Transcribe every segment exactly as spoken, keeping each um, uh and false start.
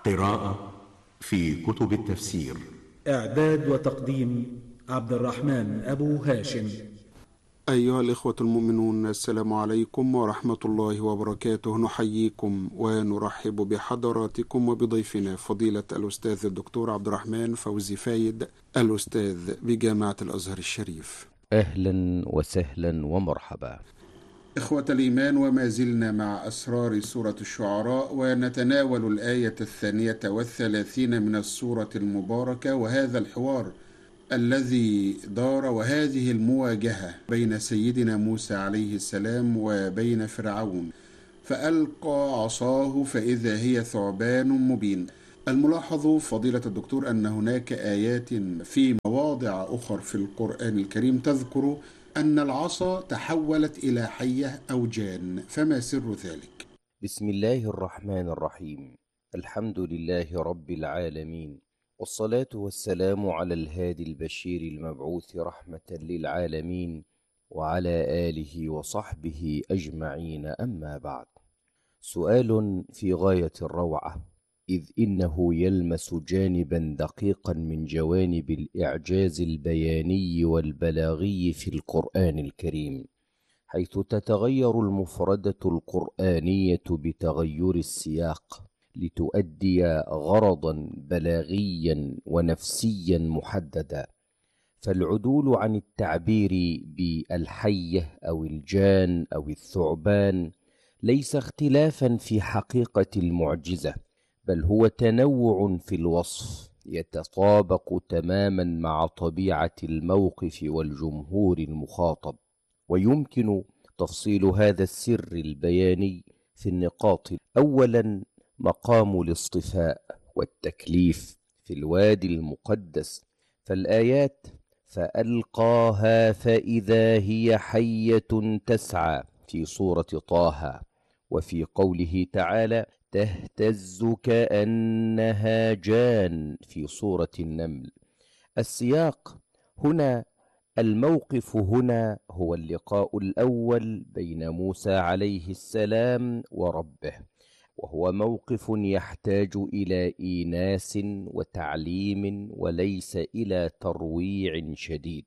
قراءة في كتب التفسير. إعداد وتقديم عبد الرحمن أبو هاشم. أيها الإخوة المؤمنون، السلام عليكم ورحمة الله وبركاته. نحييكم ونرحب بحضراتكم وبضيفنا فضيلة الأستاذ الدكتور عبد الرحمن فوزي فايد، الأستاذ بجامعة الأزهر الشريف. أهلا وسهلا ومرحبا. إخوة الإيمان، وما زلنا مع أسرار سورة الشعراء، ونتناول الآية الثانية والثلاثين من السورة المباركة، وهذا الحوار الذي دار وهذه المواجهة بين سيدنا موسى عليه السلام وبين فرعون. فألقى عصاه فإذا هي ثعبان مبين. الملاحظ فضيلة الدكتور أن هناك آيات في مواضع أخرى في القرآن الكريم تذكر أن العصا تحولت إلى حية أو جان، فما سر ذلك؟ بسم الله الرحمن الرحيم. الحمد لله رب العالمين، والصلاة والسلام على الهادي البشير المبعوث رحمة للعالمين، وعلى آله وصحبه أجمعين. أما بعد، سؤال في غاية الروعة، إذ إنه يلمس جانبا دقيقا من جوانب الإعجاز البياني والبلاغي في القرآن الكريم، حيث تتغير المفردة القرآنية بتغير السياق لتؤدي غرضا بلاغيا ونفسيا محددا. فالعدول عن التعبير بالحية أو الجان أو الثعبان ليس اختلافا في حقيقة المعجزة، بل هو تنوع في الوصف يتطابق تماما مع طبيعة الموقف والجمهور المخاطب. ويمكن تفصيل هذا السر البياني في النقاط. أولا، مقام الاصطفاء والتكليف في الوادي المقدس، فالآيات فألقاها فإذا هي حية تسعى في سورة طه، وفي قوله تعالى تهتز كأنها جان في سورة النمل. السياق هنا، الموقف هنا هو اللقاء الأول بين موسى عليه السلام وربه، وهو موقف يحتاج إلى إيناس وتعليم وليس إلى ترويع شديد.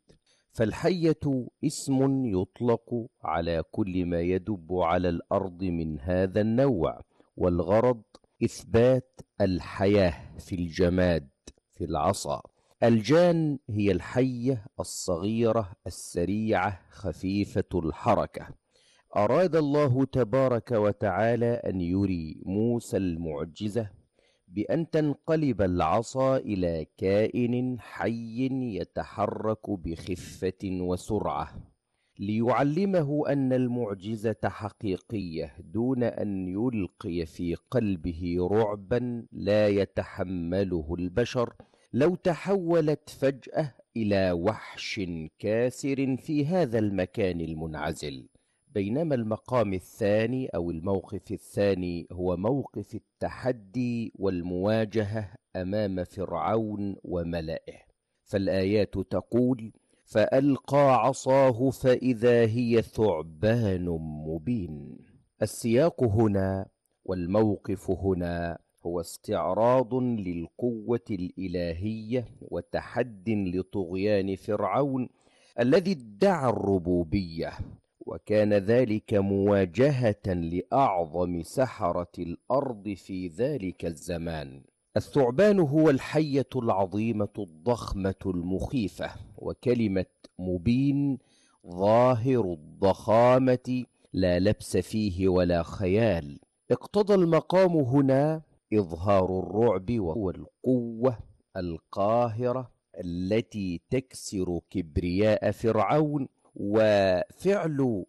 فالحية اسم يطلق على كل ما يدب على الأرض من هذا النوع، والغرض إثبات الحياة في الجماد في العصا. الجان هي الحية الصغيرة السريعة خفيفة الحركة. أراد الله تبارك وتعالى أن يري موسى المعجزة بأن تنقلب العصا إلى كائن حي يتحرك بخفة وسرعة، ليعلمه أن المعجزة حقيقية دون أن يلقي في قلبه رعبا لا يتحمله البشر لو تحولت فجأة إلى وحش كاسر في هذا المكان المنعزل. بينما المقام الثاني أو الموقف الثاني هو موقف التحدي والمواجهة أمام فرعون وملئه. فالآيات تقول فألقى عصاه فإذا هي ثعبان مبين. السياق هنا والموقف هنا هو استعراض للقوة الإلهية وتحد لطغيان فرعون الذي ادعى الربوبية، وكان ذلك مواجهة لأعظم سحرة الأرض في ذلك الزمان. الثعبان هو الحية العظيمة الضخمة المخيفة، وكلمة مبين ظاهر الضخامة لا لبس فيه ولا خيال. اقتضى المقام هنا إظهار الرعب والقوة القاهرة التي تكسر كبرياء فرعون. وفعل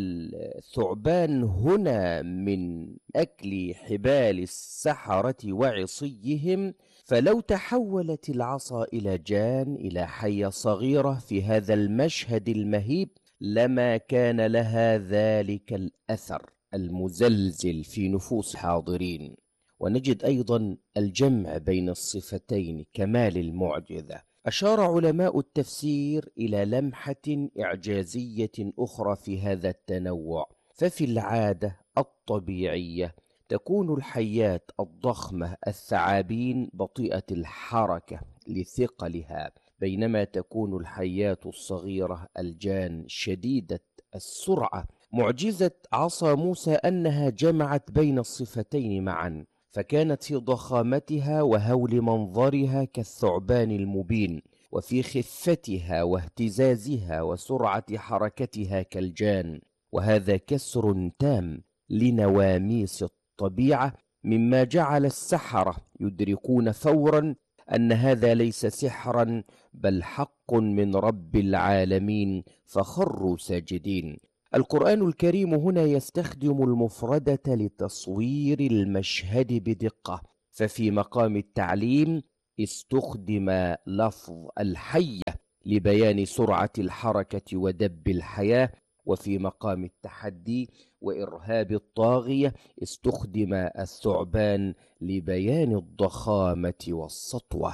الثعبان هنا من أكل حبال السحرة وعصيهم، فلو تحولت العصا إلى جان إلى حية صغيرة في هذا المشهد المهيب لما كان لها ذلك الأثر المزلزل في نفوس الحاضرين. ونجد أيضا الجمع بين الصفتين كمال المعجزة. أشار علماء التفسير إلى لمحة إعجازية أخرى في هذا التنوع، ففي العادة الطبيعية تكون الحيات الضخمة الثعابين بطيئة الحركة لثقلها، بينما تكون الحيات الصغيرة الجان شديدة السرعة. معجزة عصا موسى أنها جمعت بين الصفتين معا، فكانت في ضخامتها وهول منظرها كالثعبان المبين، وفي خفتها واهتزازها وسرعة حركتها كالجان، وهذا كسر تام لنواميس الطبيعة، مما جعل السحرة يدركون فورا أن هذا ليس سحرا بل حق من رب العالمين، فخروا ساجدين. القرآن الكريم هنا يستخدم المفردة لتصوير المشهد بدقة، ففي مقام التعليم استخدم لفظ الحية لبيان سرعة الحركة ودب الحياة، وفي مقام التحدي وإرهاب الطاغية استخدم الثعبان لبيان الضخامة والسطوة.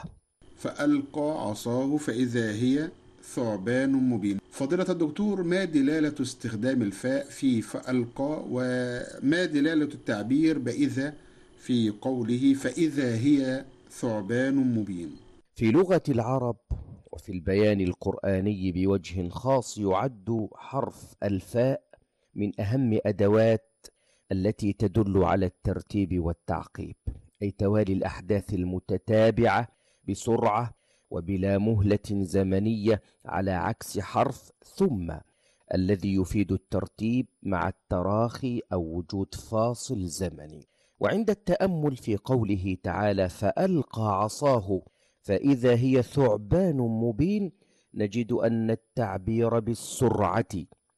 فألقى عصاه فإذا هي ثعبان مبين. فضيلة الدكتور، ما دلالة استخدام الفاء في فألقى، وما دلالة التعبير بإذا في قوله فإذا هي ثعبان مبين؟ في لغة العرب وفي البيان القرآني بوجه خاص يعد حرف الفاء من أهم أدوات التي تدل على الترتيب والتعقيب، أي توالي الأحداث المتتابعة بسرعة وبلا مهلة زمنية، على عكس حرف ثم الذي يفيد الترتيب مع التراخي أو وجود فاصل زمني. وعند التأمل في قوله تعالى فألقى عصاه فإذا هي ثعبان مبين، نجد أن التعبير بالسرعة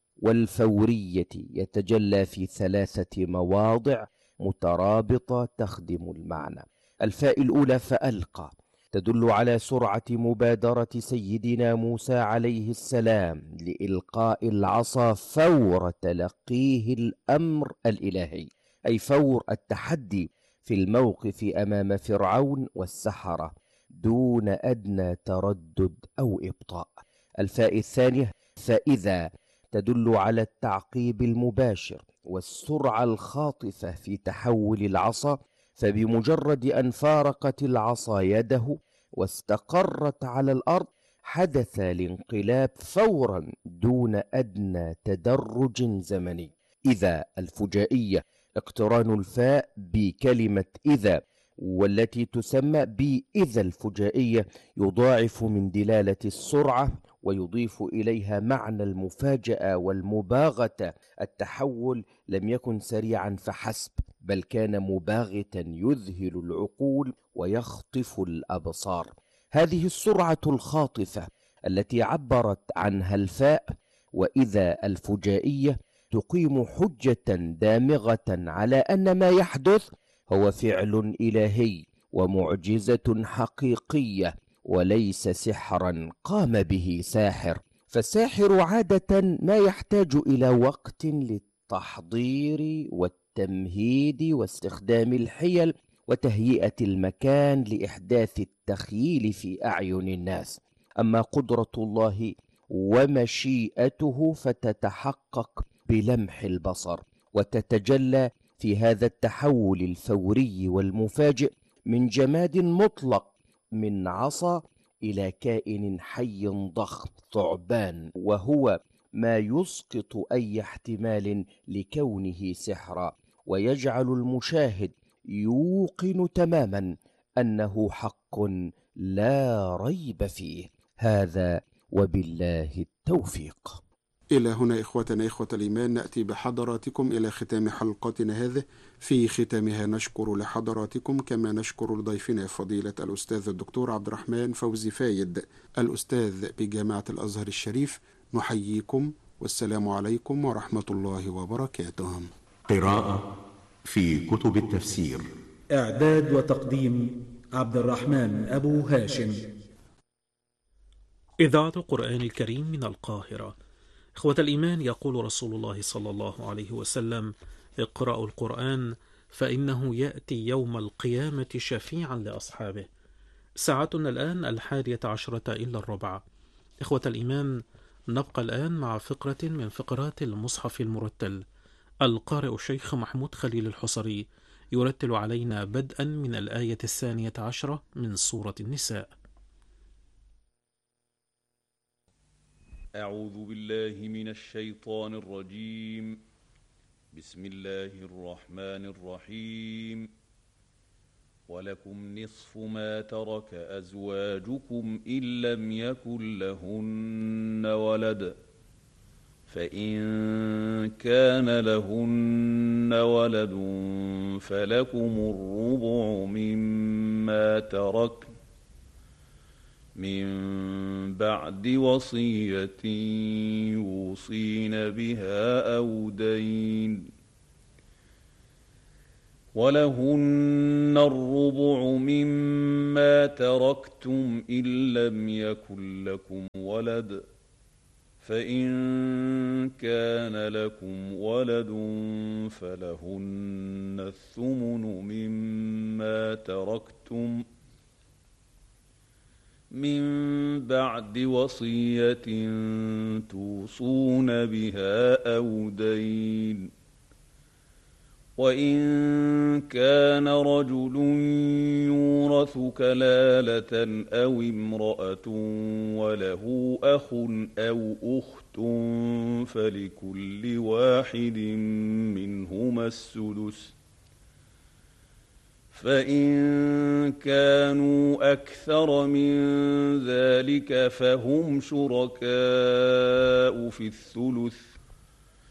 والفورية يتجلى في ثلاثة مواضع مترابطة تخدم المعنى. الفاء الأولى فألقى تدل على سرعة مبادرة سيدنا موسى عليه السلام لإلقاء العصا فور تلقيه الأمر الإلهي، أي فور التحدي في الموقف أمام فرعون والسحرة دون أدنى تردد أو إبطاء. الفاء الثانية فإذا تدل على التعقيب المباشر والسرعة الخاطفة في تحول العصا، فبمجرد أن فارقت العصا يده واستقرت على الأرض حدث الانقلاب فورا دون أدنى تدرج زمني. إذا الفجائية اقتران الفاء بكلمة إذا، والتي تسمى بإذا الفجائية، يضاعف من دلالة السرعة ويضيف إليها معنى المفاجأة والمباغتة. التحول لم يكن سريعا فحسب، بل كان مباغتا يذهل العقول ويخطف الأبصار. هذه السرعة الخاطفة التي عبرت عنها الفاء وإذا الفجائية تقيم حجة دامغة على أن ما يحدث هو فعل إلهي ومعجزة حقيقية وليس سحرا قام به ساحر. فالساحر عادة ما يحتاج إلى وقت للتحضير والتمهيد واستخدام الحيل وتهيئة المكان لإحداث التخييل في أعين الناس. أما قدرة الله ومشيئته فتتحقق بلمح البصر، وتتجلى في هذا التحول الفوري والمفاجئ من جماد مطلق من عصا إلى كائن حي ضخم ثعبان، وهو ما يسقط أي احتمال لكونه سحرا، ويجعل المشاهد يوقن تماما أنه حق لا ريب فيه. هذا وبالله التوفيق. إلى هنا إخوتنا إخوة الإيمان نأتي بحضراتكم إلى ختام حلقتنا هذه. في ختامها نشكر لحضراتكم كما نشكر لضيفنا فضيلة الأستاذ الدكتور عبد الرحمن فوزي فايد الأستاذ بجامعة الأزهر الشريف. نحييكم والسلام عليكم ورحمة الله وبركاته. قراءة في كتب التفسير. إعداد وتقديم عبد الرحمن أبو هاشم. إذاعة القرآن الكريم من القاهرة. إخوة الإيمان، يقول رسول الله صلى الله عليه وسلم: اقرأوا القرآن فإنه يأتي يوم القيامة شفيعا لأصحابه. ساعتنا الآن الحادية عشرة إلا الربع. إخوة الإيمان، نبقى الآن مع فقرة من فقرات المصحف المرتل. القارئ الشيخ محمود خليل الحصري يرتل علينا بدءا من الآية الثانية عشرة من سورة النساء. أعوذ بالله من الشيطان الرجيم. بسم الله الرحمن الرحيم. ولكم نصف ما ترك أزواجكم إن لم يكن لهن ولد، فإن كان لهن ولد فلكم الربع مما تركن من بعد وصية يوصين بها أو دين، ولهن الربع مما تركتم إن لم يكن لكم ولد، فإن كان لكم ولد فلهن الثمن مما تركتم من بعد وصية توصون بها أو دين. وإن كان رجل يورث كلالة أو امرأة وله أخ أو أخت فلكل واحد منهما السدس، فإن كانوا أكثر من ذلك فهم شركاء في الثلث،